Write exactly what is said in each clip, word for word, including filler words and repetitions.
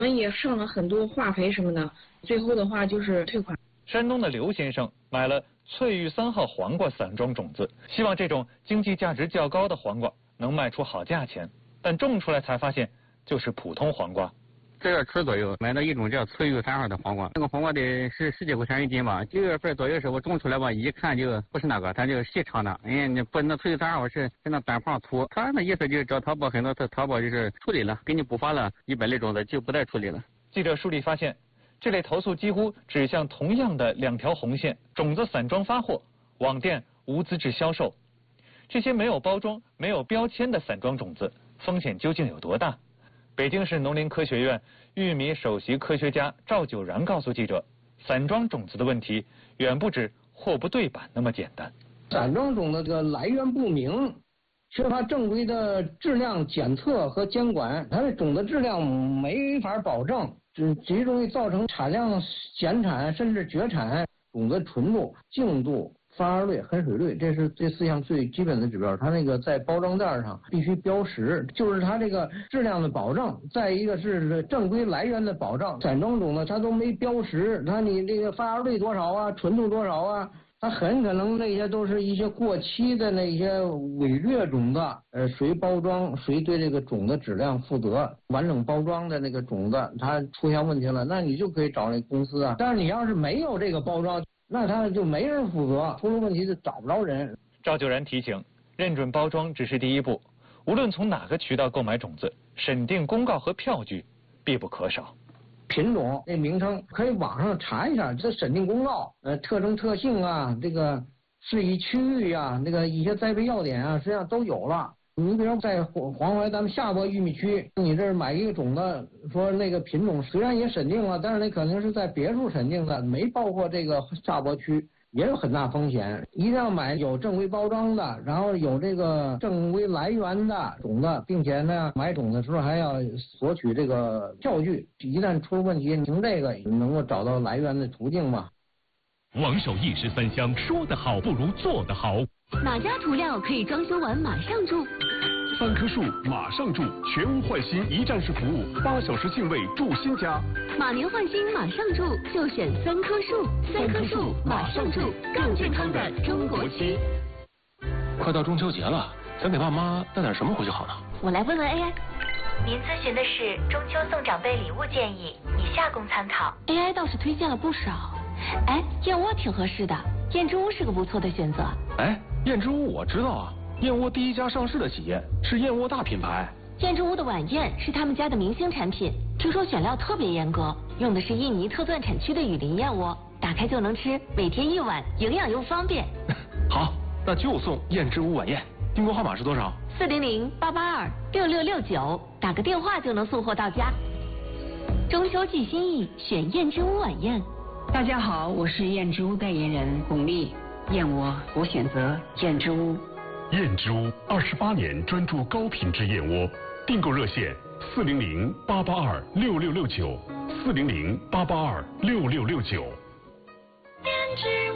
我们也上了很多化肥什么的，最后的话就是退款。 山东的刘先生买了翠玉三号黄瓜散装种子，希望这种经济价值较高的黄瓜能卖出好价钱，但种出来才发现就是普通黄瓜。 这个村左右买了一种叫翠玉三号的黄瓜，那个黄瓜得是十几块钱一斤吧。九月份左右时候种出来吧，一看就不是那个，它就细长的。哎，你不那翠玉三号是是那单胖粗，他那意思就是找淘宝很多次淘宝就是处理了，给你补发了一百类种子就不再处理了。 记者梳理发现，这类投诉几乎指向同样的两条红线：种子散装发货，网店无资质销售。这些没有包装、没有标签的散装种子，风险究竟有多大？北京市农林科学院玉米首席科学家赵九然告诉记者，散装种子的问题远不止货不对版那么简单。 散装种的这个来源不明，缺乏正规的质量检测和监管，它的种子质量没法保证，这极容易造成产量减产甚至绝产。种子纯度、净度、发芽率、含水率，这是这四项最基本的指标。它那个在包装袋上必须标识，就是它这个质量的保证。再一个是正规来源的保障。散装种呢，它都没标识，它你这个发芽率多少啊，纯度多少啊，它很可能那些都是一些过期的那些伪劣种子。呃，谁包装谁对这个种子质量负责。完整包装的那个种子，它出现问题了，那你就可以找那公司啊。但是你要是没有这个包装，那他就没人负责，出了问题就找不着人。 赵九然提醒，认准包装只是第一步，无论从哪个渠道购买种子，审定公告和票据必不可少。 品种这名称可以网上查一下，这审定公告，呃，特征特性啊，这个适宜区域啊，那个一些栽培要点啊，实际上都有了。你比如在黄黄淮咱们下播玉米区，你这儿买一个种子，说那个品种虽然也审定了，但是那可能是在别处审定的，没包括这个下播区，也有很大风险。一定要买有正规包装的，然后有这个正规来源的种子，并且呢，买种子的时候还要索取这个票据。一旦出了问题，凭这个能够找到来源的途径嘛。 王守一石三香，说得好不如做得好。 哪家涂料可以装修完马上住？ 三棵树马上住，全屋换新一站式服务，八小时净位住新家。 马年换新马上住，就选三棵树。三棵树马上住，更健康的中国区。 快到中秋节了，咱给爸妈带点什么回去好呢？ 我来问问 A I。 您咨询的是中秋送长辈礼物建议，以下供参考。 A I 倒是推荐了不少。哎，燕窝挺合适的，燕之屋是个不错的选择。 哎，燕之屋我知道啊，燕窝第一家上市的企业是燕窝大品牌。 燕之屋的晚宴是他们家的明星产品，听说选料特别严格，用的是印尼特钻产区的雨林燕窝，打开就能吃，每天一碗，营养又方便。 好，那就送燕之屋晚宴。订购号码是多少？ 四零零八八二六六六九，打个电话就能送货到家。中秋寄心意，选燕之屋晚宴。 大家好，我是燕之屋代言人巩俐。燕窝我选择燕之屋。 燕之屋二十八年专注高品质燕窝，订购热线四零零八八二六六六九，四零零八八二六六六九。 燕之屋。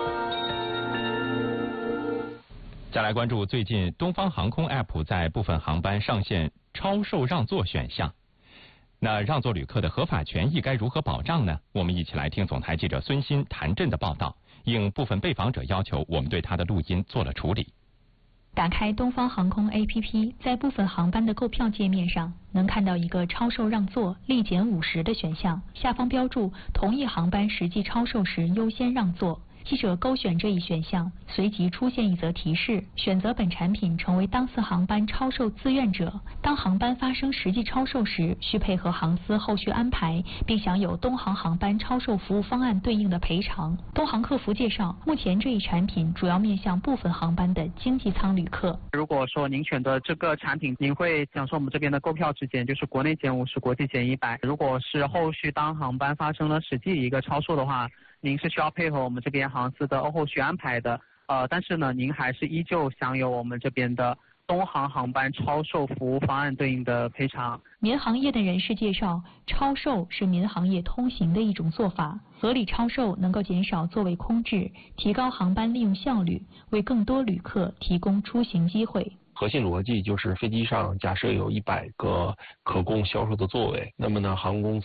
再来关注最近东方航空 A P P 在部分航班上线超售让座选项。那让座旅客的合法权益该如何保障呢？我们一起来听总台记者孙鑫、谭震的报道。应部分被访者要求，我们对他的录音做了处理。 打开东方航空 A P P， 在部分航班的购票界面上，能看到一个超售让座立减五十的选项，下方标注同一航班实际超售时优先让座。记者勾选这一选项，随即出现一则提示：选择本产品成为当次航班超售自愿者，当航班发生实际超售时，需配合航司后续安排，并享有东航航班超售服务方案对应的赔偿。东航客服介绍，目前这一产品主要面向部分航班的经济舱旅客。 如果说您选择这个产品，您会享受我们这边的购票质检，就是国内减五十，国际减一百。如果是后续当航班发生了实际一个超售的话，您是需要配合我们这边航司的后续安排的，呃，但是呢，您还是依旧享有我们这边的东航航班超售服务方案对应的赔偿。 民航业的人士介绍，超售是民航业通行的一种做法，合理超售能够减少座位空置，提高航班利用效率，为更多旅客提供出行机会。 核心逻辑就是飞机上假设有一百个可供销售的座位，那么呢，航空公司